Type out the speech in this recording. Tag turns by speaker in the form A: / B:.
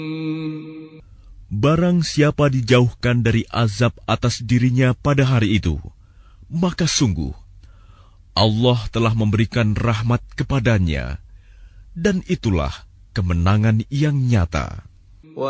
A: Barang siapa dijauhkan dari azab atas dirinya pada hari itu, maka sungguh Allah telah memberikan rahmat kepadanya, dan itulah kemenangan yang nyata.